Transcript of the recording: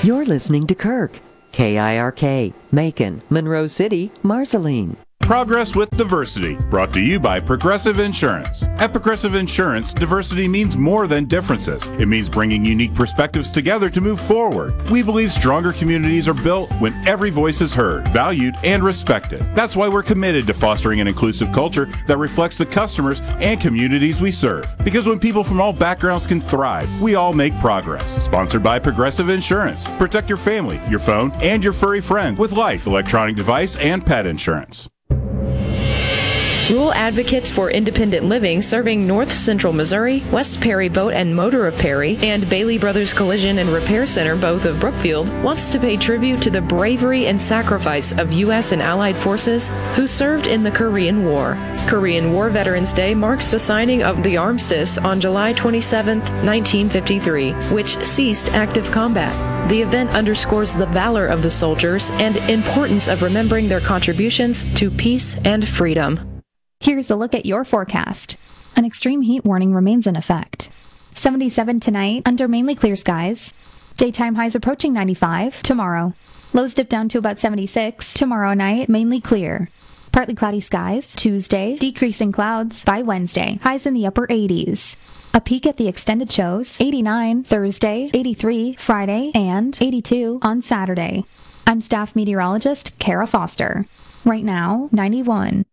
You're listening to Kirk, KIRK, Macon, Monroe City, Marceline. Progress with Diversity, brought to you by Progressive Insurance. At Progressive Insurance, diversity means more than differences. It means bringing unique perspectives together to move forward. We believe stronger communities are built when every voice is heard, valued, and respected. That's why we're committed to fostering an inclusive culture that reflects the customers and communities we serve. Because when people from all backgrounds can thrive, we all make progress. Sponsored by Progressive Insurance. Protect your family, your phone, and your furry friend with life, electronic device, and pet insurance. Rural Advocates for Independent Living, serving North Central Missouri, West Perry Boat and Motor of Perry, and Bailey Brothers Collision and Repair Center, both of Brookfield, wants to pay tribute to the bravery and sacrifice of U.S. and Allied forces who served in the Korean War. Korean War Veterans Day marks the signing of the armistice on July 27, 1953, which ceased active combat. The event underscores the valor of the soldiers and importance of remembering their contributions to peace and freedom. Here's a look at your forecast. An extreme heat warning remains in effect. 77 tonight under mainly clear skies. Daytime highs approaching 95 tomorrow. Lows dip down to about 76 tomorrow night, mainly clear. Partly cloudy skies Tuesday, decreasing clouds by Wednesday. Highs in the upper 80s. A peak at the extended shows 89 Thursday, 83 Friday, and 82 on Saturday. I'm staff meteorologist Kara Foster. Right now, 91.